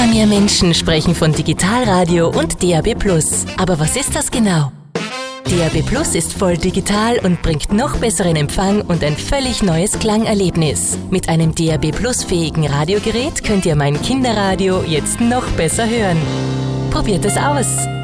Immer mehr Menschen sprechen von Digitalradio und DAB+. Aber was ist das genau? DAB+ ist voll digital und bringt noch besseren Empfang und ein völlig neues Klangerlebnis. Mit einem DAB+ fähigen Radiogerät könnt ihr mein Kinderradio jetzt noch besser hören. Probiert es aus!